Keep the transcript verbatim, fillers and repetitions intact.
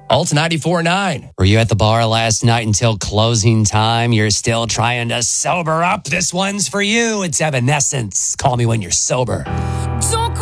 Alta ninety-four point nine. Were you at the bar last night until closing time? You're still trying to sober up? This one's for you. It's Evanescence. Call me when you're sober.